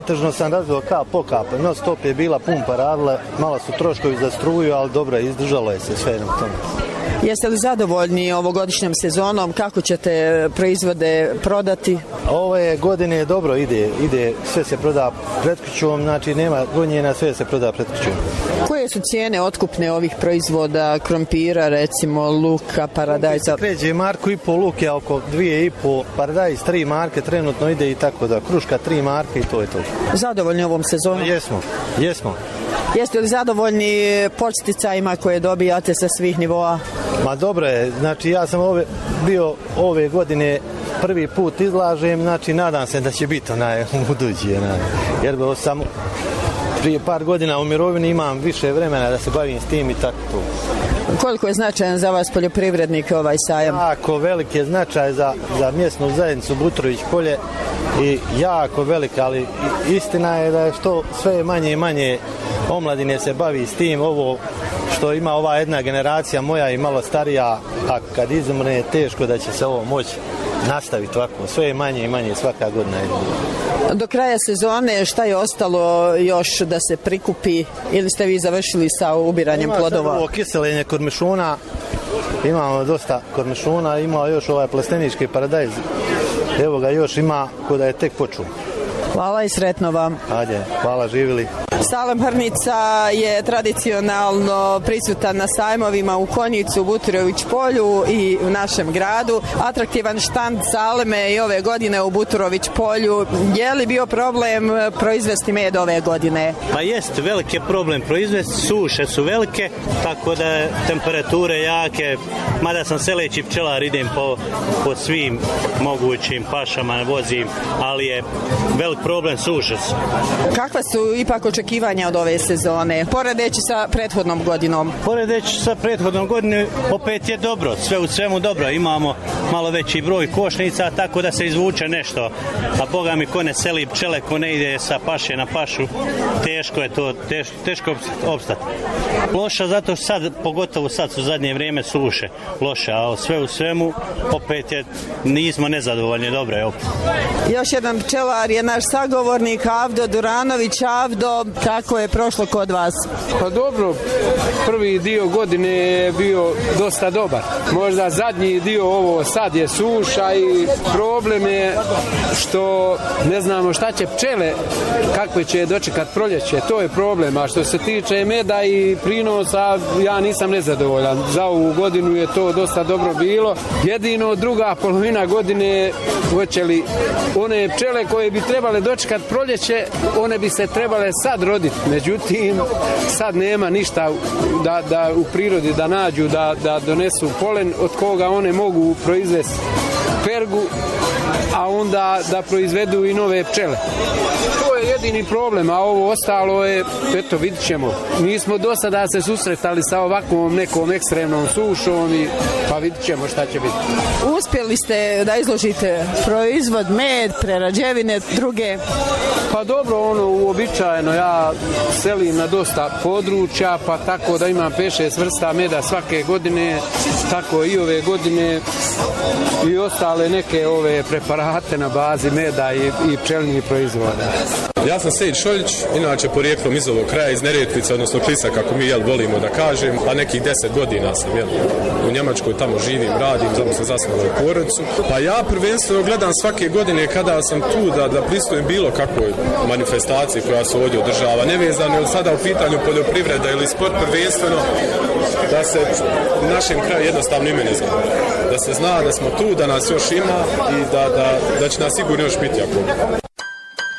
Tržno sam razvio kap po kap, non stop je bila pumpa radila, malo su troškovi za struju, ali dobro, izdržalo je se sve na tome. Jeste li zadovoljni ovogodišnjom sezonom? Kako ćete proizvode prodati? Ove godine dobro ide, sve se proda pred kućom, znači nema gonjena, sve se proda pred kućom. Koje su cijene otkupne ovih proizvoda, krompira, recimo, luka, paradajza? Kreće marku i pol, luk je oko 2,5, paradajz 3 marke, trenutno ide i tako da, kruška 3 marke i to je to. Zadovoljni ovom sezonom? Jesmo. Jeste li zadovoljni podsticajima koje dobijate sa svih nivoa? Ma dobro je, znači ja sam bio ove godine prvi put izlažem, znači nadam se da će biti budući, jer sam prije par godina u mirovini, imam više vremena da se bavim s tim i tako to. Koliko je značajan za vas poljoprivrednike ovaj sajam? Jako velik je značaj za mjesnu zajednicu Butrović polje i jako velik, ali istina je da je što sve manje i manje omladine se bavi s tim. Ovo što ima ova jedna generacija moja i malo starija, a kad izumre teško da će se ovo moći nastaviti ovako. Sve je manje i manje svaka godina. Do kraja sezone šta je ostalo još da se prikupi ili ste vi završili sa ubiranjem plodova? Ima sad ovo kiselenje kormišuna, imamo dosta kormišuna, ima još ovaj plastenički paradajz. Evo ga još ima ko da je tek počuo. Hvala i sretno vam. Ajde, hvala, živjeli. Salem Hrnica je tradicionalno prisutan na sajmovima u Konjicu, u Butrović polju i u našem gradu. Atraktivan štand Saleme i ove godine u Butrović polju. Je li bio problem proizvesti med ove godine? Pa jest, veliki je problem proizvesti, suše su velike, tako da temperature jake, mada sam seleći pčelar, idem po svim mogućim pašama, vozim, ali je velik problem, suše su. Kakva su ipak očekivanja od ove sezone, poredeći sa prethodnom godinom? Poredeći sa prethodnom godinom, opet je dobro, sve u svemu dobro. Imamo malo veći broj košnica, tako da se izvuče nešto. A boga mi, ko ne seli pčele, ko ne ide sa paše na pašu, teško je to, teško opstati. Loša zato što sad, pogotovo sad su zadnje vrijeme suše, loše, a sve u svemu, opet je, nismo nezadovoljni, dobro je opet. Još jedan pčelar je naš sagovornik, Avdo Duranović. Avdo, kako je prošlo kod vas? Pa dobro, prvi dio godine je bio dosta dobar. Možda zadnji dio ovo sad je suša i problem je što ne znamo šta će pčele, kakve će dočekat proljeće, to je problem. A što se tiče meda i prinosa, ja nisam nezadovoljan. Za ovu godinu je to dosta dobro bilo. Jedino druga polovina godine, hoće li one pčele koje bi trebale dočekat proljeće, one bi se trebale sad roditi. Međutim, sad nema ništa da u prirodi da nađu, da donesu polen od koga one mogu proizvesti pergu, a onda da proizvedu i nove pčele. To je jedini problem, a ovo ostalo je, eto, vidit ćemo. Nismo do sada se susretali sa ovakvom nekom ekstremnom sušom i pa vidit ćemo šta će biti. Uspjeli ste da izložite proizvod, med, prerađevine, druge? Pa dobro, uobičajeno, ja selim na dosta područja, pa tako da imam 5-6 vrsta meda svake godine, tako i ove godine i ostale neke ove preparate na bazi meda i pčelinjih proizvoda. Ja sam Sejid Šoljić, inače porijeklom iz ovog kraja, iz Neretvice, odnosno Klisa, kako mi volimo da kažem, a nekih 10 godina sam u Njemačkoj, tamo živim, radim, zato sam zasnovao porodicu. Pa ja prvenstveno gledam svake godine kada sam tu da pristujem bilo kakvoj manifestaciji koja se ovdje održava, nevezano je sada u pitanju poljoprivreda ili sport, prvenstveno da se u našem kraju jednostavno ime ne zna. Da se zna da smo tu, da nas još ima i da će nas sigurno još biti jako.